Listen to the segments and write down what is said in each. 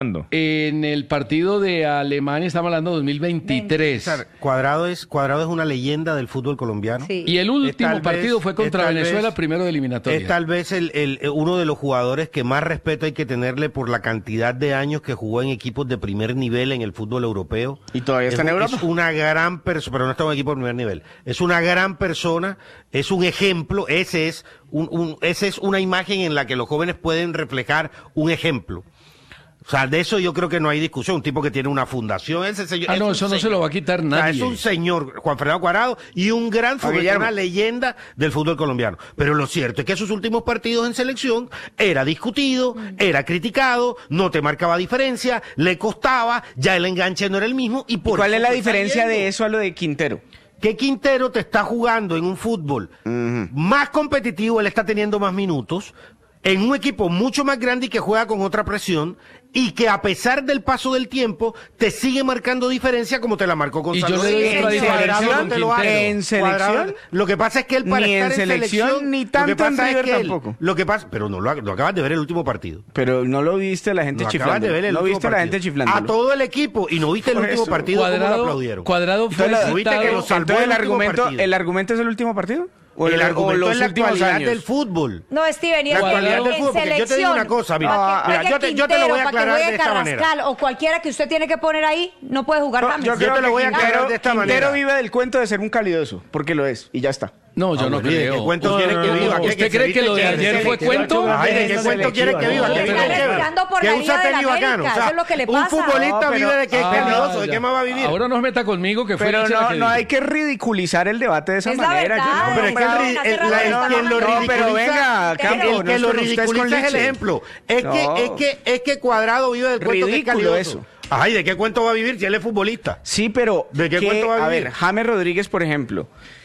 En el partido de Alemania, estamos hablando de 2023. Cuadrado es una leyenda del fútbol colombiano. Sí. Y el último partido fue contra Venezuela, primero de eliminatoria. Es tal vez uno de los jugadores que más respeto hay que tenerle por la cantidad de años que jugó en equipos de primer nivel en el fútbol europeo. ¿Y todavía está en Europa? Es una gran persona, pero no está en un equipo de primer nivel. Es una gran persona, es un ejemplo, ese es una imagen en la que los jóvenes pueden reflejar un ejemplo. O sea, de eso yo creo que no hay discusión. Un tipo que tiene una fundación. Eso no se lo va a quitar nadie. O sea, es un señor, Juan Fernando Cuadrado, y un gran futbolista, una leyenda del fútbol colombiano. Pero lo cierto es que sus últimos partidos en selección era discutido, era criticado, no te marcaba diferencia, le costaba, ya el enganche no era el mismo. ¿Y cuál es la diferencia de eso a lo de Quintero? Que Quintero te está jugando en un fútbol más competitivo, él está teniendo más minutos, en un equipo mucho más grande y que juega con otra presión, y que a pesar del paso del tiempo te sigue marcando diferencia como te la marcó con Salvador. Y yo le doy otra diferencia con Quintero. ¿En selección? Lo que pasa es que él para ni estar en selección ni tanto en River tampoco. Pero no lo acabas de ver el último partido. Pero no lo viste la gente chiflando. No viste la gente chiflando. A todo el equipo y no viste el último partido como lo aplaudieron. Cuadrado fue ¿El argumento es el último partido? El argumento es la actualidad del fútbol. No, Steven, la actualidad del fútbol, porque yo te digo una cosa, mira, yo te lo voy a aclarar de esta manera. O cualquiera que usted tiene que poner ahí, no puede jugar James. Yo te lo voy a aclarar de esta manera. Quintero vive del cuento de ser un calidoso, porque lo es, y ya está. No, yo no creo. ¿Qué cuento quiere que viva? ¿Usted cree que lo de ayer fue cuento? Ay, ¿de qué cuento quiere que viva? Que usa tenis bacano. Eso es lo que le pasa. Un futbolista vive de que es calidoso. ¿De qué más va a vivir? Ahora no se meta conmigo que fue. Pero no hay que ridiculizar el debate de esa manera. Pero es que quien lo ridiculiza, el que lo ridiculiza es el ejemplo. Es que Cuadrado vive del cuento que es calidoso. Ay, ¿de qué cuento va a vivir si él es futbolista? Sí, pero ¿de qué cuento va a vivir? A ver, James Rodríguez, por ejemplo,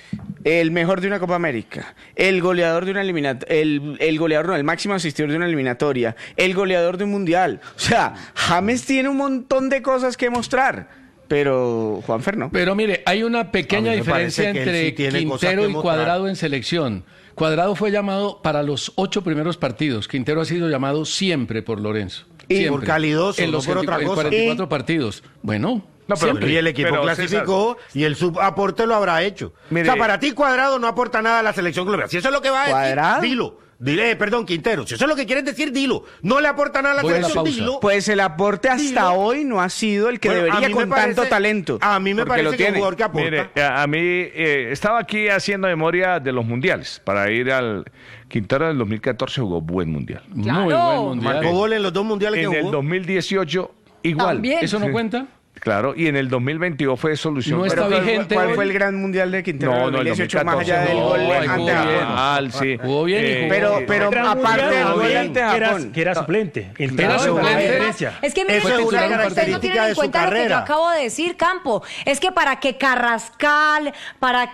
el mejor de una Copa América, el goleador de una eliminatoria, el goleador no, el máximo asistidor de una eliminatoria, el goleador de un mundial. O sea, James tiene un montón de cosas que mostrar, pero Juanfer no. Pero mire, hay una pequeña diferencia entre Quintero y Cuadrado en selección. Cuadrado fue llamado para los 8 primeros partidos. Quintero ha sido llamado siempre por Lorenzo. Y por calidoso, en los no por otra cosa. 44 partidos. Bueno, y el equipo clasificó, César, y el subaporte lo habrá hecho. Mire, o sea, para ti Cuadrado no aporta nada a la selección colombiana. Si eso es lo que va a decir, dilo. Perdón, Quintero, si eso es lo que quieres decir, dilo. No le aporta nada a la selección, dilo. Pues el aporte hasta hoy no ha sido el que debería con tanto talento. A mí me parece que es un jugador que aporta. Mire, a mí estaba aquí haciendo memoria de los mundiales para ir al... Quintero del 2014 jugó buen mundial. Claro. Muy buen mundial. Marcó gol en los 2 mundiales que jugó. En el 2018 igual. ¿También? ¿Eso no cuenta? Claro, y en el 2022 fue solución. No está vigente. ¿Cuál fue el gran mundial de Quintero? No, el 2018, más allá del gol ante Japón. Sí. Jugó bien y jugó. Pero aparte del gol ante Japón. Que era suplente. Era suplente. Es que mire, ustedes no tienen en cuenta lo que yo acabo de decir, Campo. Es que para que Carrascal, para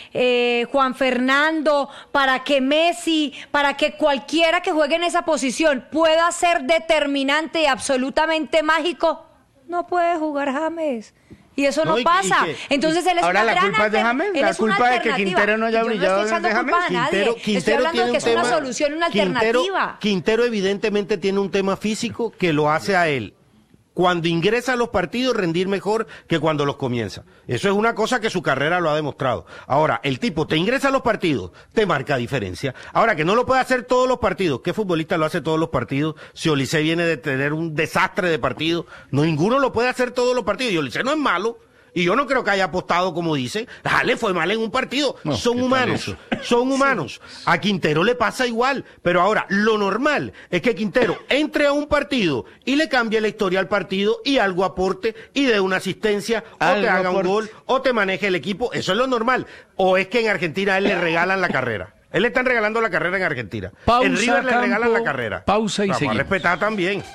que Juan Fernando, para que Messi, para que cualquiera que juegue en esa posición pueda ser determinante y absolutamente mágico, no puede jugar James. Y eso no pasa. Entonces él es ahora una la culpa es de James, la culpa de que Quintero no haya brillado es de James. Estoy hablando de que es una solución, una alternativa. Quintero evidentemente tiene un tema físico que lo hace a él, cuando ingresa a los partidos, rendir mejor que cuando los comienza. Eso es una cosa que su carrera lo ha demostrado. Ahora, el tipo te ingresa a los partidos, te marca diferencia. Ahora, que no lo puede hacer todos los partidos. ¿Qué futbolista lo hace todos los partidos? Si Olise viene de tener un desastre de partidos, no, ninguno lo puede hacer todos los partidos. Y Olise no es malo. Y yo no creo que haya apostado como dice. Le fue mal en un partido. No, son humanos. Son humanos. A Quintero le pasa igual. Pero ahora, lo normal es que Quintero entre a un partido y le cambie la historia al partido y algo aporte y dé una asistencia o te haga un gol o te maneje el equipo. Eso es lo normal. O es que en Argentina a él le regalan la carrera. Él le están regalando la carrera en Argentina. Pausa, en River le regalan la carrera. Pausa y seguimos. A respetar también.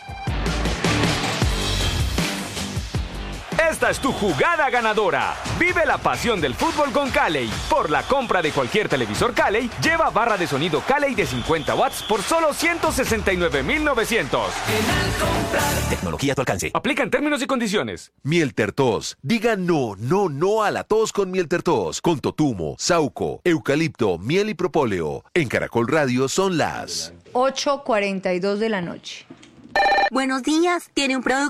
Esta es tu jugada ganadora. Vive la pasión del fútbol con Calley. Por la compra de cualquier televisor Calley, lleva barra de sonido Calley de 50 watts por solo $169,900. Tecnología a tu alcance. Aplica en términos y condiciones. Miel Tertos. Diga no a la tos con Miel Tertos. Con totumo, sauco, eucalipto, miel y propóleo. En Caracol Radio son las 8:42 de la noche. Buenos días, ¿tiene un producto